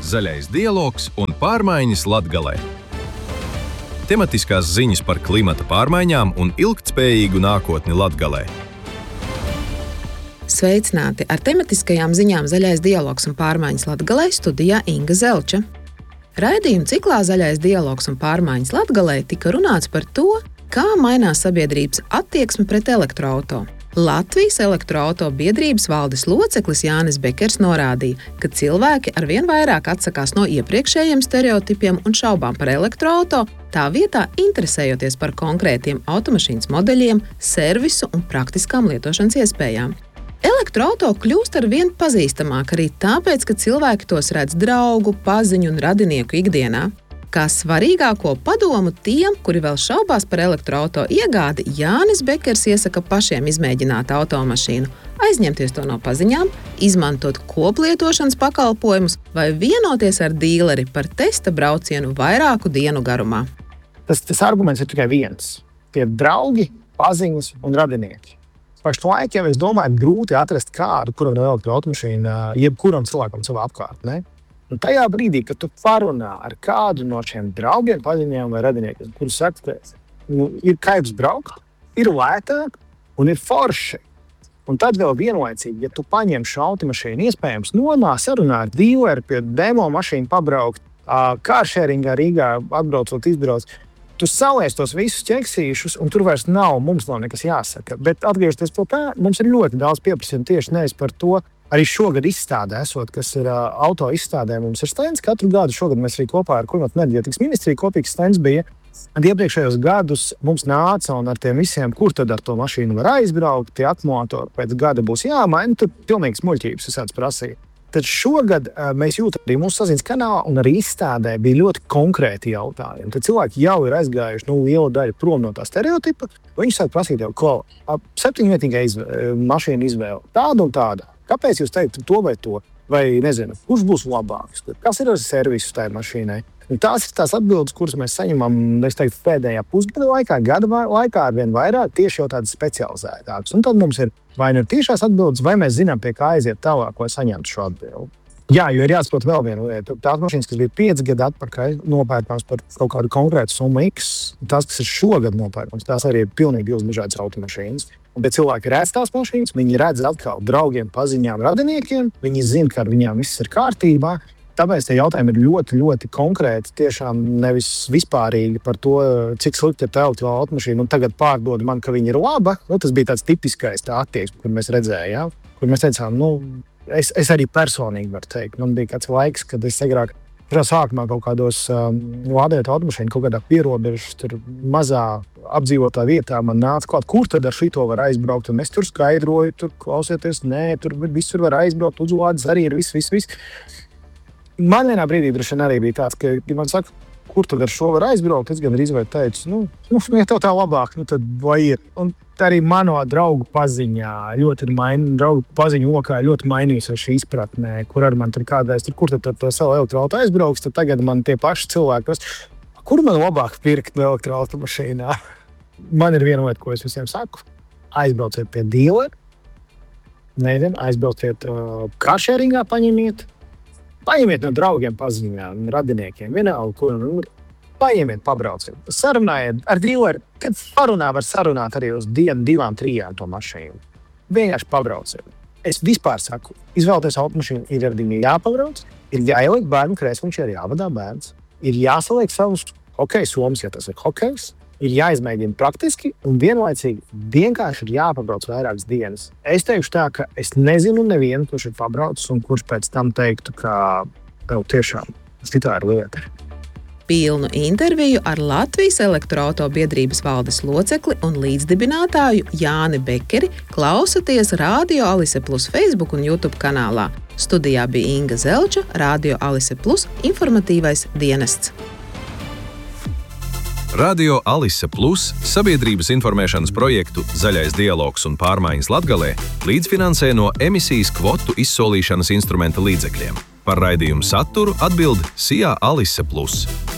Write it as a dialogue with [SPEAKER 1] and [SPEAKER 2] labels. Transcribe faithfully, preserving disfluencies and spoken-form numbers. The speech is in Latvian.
[SPEAKER 1] Zaļais dialogs un pārmaiņas Latgalē. Tematiskās ziņas par klimata pārmaiņām un ilgtspējīgu nākotni Latgalē.
[SPEAKER 2] Sveicināti! Ar tematiskajām ziņām Zaļais dialogs un pārmaiņas Latgalē studijā Inga Zelča. Raidījuma ciklā Zaļais dialogs un pārmaiņas Latgalē tika runāts par to, kā mainās sabiedrības attieksme pret elektroauto. Latvijas elektroauto biedrības valdes loceklis Jānis Bekers norādīja, ka cilvēki arvien vairāk atsakās no iepriekšējiem stereotipiem un šaubām par elektroauto, tā vietā interesējoties par konkrētiem automašīnas modeļiem, servisu un praktiskām lietošanas iespējām. Elektroauto kļūst arvien pazīstamāk arī tāpēc, ka cilvēki tos redz draugu, paziņu un radinieku ikdienā. Kā svarīgāko padomu tiem, kuri vēl šaubās par elektroauto iegādi, Jānis Bekers iesaka pašiem izmēģināt automašīnu, aizņemties to no paziņām, izmantot koplietošanas pakalpojumus vai vienoties ar dīleri par testa braucienu vairāku dienu garumā.
[SPEAKER 3] Tas, tas arguments ir tikai viens. Tie draugi, paziņas un radinieki. Pašlaik jau es domāju, grūti atrast kādu, kuram ir elektroautomašīna, jebkuram cilvēkam savā apkārtnē. Un tajā brīdī, kad tu parunā ar kādu no šiem draugiem, paziņiem vai radiniekiem, kurus saka, nu, ir kaibs braukt, ir lētāk un ir forši. Un tad vēl vienlaicīgi, ja tu paņem šo automašīnu, iespējams nonāk sarunā ar dīleri pie demo mašīnu pabraukt, kāršēringā Rīgā atbraucot, izbrauc, tu saliec tos visus ķeksīšus, un tur vairs nav, mums nav nekas jāsaka. Bet atgriežoties pie tā, mums ir ļoti daudz pieprasījumu tieši nevis par to. Arī šogad izstādē, esot, kas ir uh, auto izstādē, mums ir stends katru gadu. Šogad mēs arī kopā ar Klimata un enerģētikas ministriju kopīgs stends bija. Un iepriekšējos gadus mums nāca un ar tiem visiem, kur tad ar to mašīnu var aizbraukt, tie akumulatori pēc gada būs jāmaina, tur pilnīgs muļķības visāds prasīja. Tad šogad uh, mēs jūtam arī mūsu saziņas kanālā un arī izstādē bija ļoti konkrēti jautājumi. Tad cilvēki jau ir aizgājuši nu, lielu daļu prom no tā stereotipa. Viņi sāk prasīt jau, ko septiņvietīgā izvēle, mašīna izvēle, tāda un tāda. Kāpēc jūs teiktu to vai to? Vai nezinu, kurš būs labāks? Kas ir ar servisu tajā mašīnai? Un tās ir tās atbildes, kuras mēs saņemam, es teiktu, pēdējā pusgada laikā, gada laikā arvien vairāk, tieši jau tādas specializētākas. Un tad mums ir vai nu ir tiešās atbildes, vai mēs zinām, pie kā aiziet tālāk, lai saņemtu šo atbildi. Jā, jo ir jāsaprot vēl viena lieta. Tās mašīnas, kas bija pieci gadi atpakaļ, nopērkams par kaut kādu konkrētu summu X, tās, kas ir šogad nopērkams, tās arī ir pilnīgi divas dažādas automašīnas. Un, bet cilvēki redz tās mašīnas, viņi redz atkal draugiem, paziņām, radiniekiem, viņi zina, ka ar viņām viss ir kārtībā. Tāpēc tie jautājumi ir ļoti, ļoti konkrēti, tiešām nevis vispārīgi par to, cik slikti ir tā automašīna un tagad pārdod man, ka viņa ir laba. Nu, tas bija tāds tipiskais tā attieksme, kur mēs redzējām, kur mēs teicām, nu, es, es arī personīgi varu teikt. Man bija kāds laiks, kad es agrāk sākumā kaut kādos um, lādēt automašīnu, kaut kādā pierobežas, tur mazā apdzīvotā vietā man nāca klāt, kur tad ar šito var aizbraukt. Un es tur skaidroju, tur klausieties, nē, tur visur var aizbraukt, uzlādes arī ir viss, viss, viss. Man vienā brīdī droši vien arī bija tāds, ka man saka, kur tad ar šo var aizbraukt, es gan arī izvēju teicu, nu, nu, ja tev tā labāk, nu tad vai ir. Un arī mano draugu paziņā ļoti ir maini, draugu paziņu lokā ļoti mainījusies šī izpratnē, kur ar man tur kādreiz, tur, kur tad ar to savu elektroauto aizbrauks, tad tagad man tie paši cilvēki, kur man labāk pirkt elektroautomašīnā? Man ir viena lieta, ko es visiem saku, aizbrauciet pie dīleri, nezinu, aizbrauciet uh, kāršēringā paņemiet, paņemiet no draugiem, paziņām, radiniekiem, vienalga, kur nu, paņemiet, pabrauciet. Sarunājiet ar dīleri, kad parunā var sarunāt arī uz dienu, divām, trijām to mašīnu. Vienkārši pabrauciet. Es vispār saku, izvēlēties automašīnu, ir arī jāpabrauc, ir jāieliek bērnu krēsliņš, ir jāvadā bērns, ir jāsaliek savus hokeja somas, ja tas ir hokejs, ir jāizmēģina praktiski un vienlaicīgi vienkārši ir jāpabrauc vairākas dienas. Es teikšu tā, ka es nezinu nevienu, kurš ir pabraucis un kurš pēc tam teiktu, ka tev tiešām tā ir lieta.
[SPEAKER 2] Pilnu interviju ar Latvijas elektroauto biedrības valdes locekli un līdzdibinātāju Jāni Bekeri klausaties Radio Alise Plus Facebook un YouTube kanālā. Studijā bija Inga Zelča, Radio Alise Plus informatīvais dienests.
[SPEAKER 1] Radio Alise Plus sabiedrības informēšanas projektu Zaļais dialogs un pārmaiņas Latgalē līdzfinansē no emisijas kvotu izsolīšanas instrumenta līdzekļiem. Par raidījumu saturu atbild S I A Alise Plus.